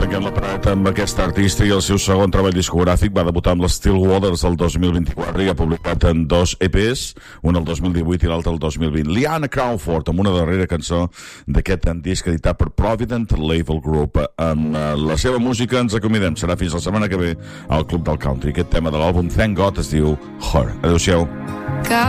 Tanquem la parada amb aquest artista i el seu segon treball discogràfic. Va debutar amb les Still Waters el 2024 i ha publicat en 2 EPs, un el 2018 i l'altre el 2020. Liana Crawford, amb una darrera cançó d'aquest disc editat per Provident Label Group. Amb la seva música ens acomidem. Serà fins la setmana que ve al Club del Country. Aquest tema de l'àlbum Thank God es diu Her. Adéu-siau.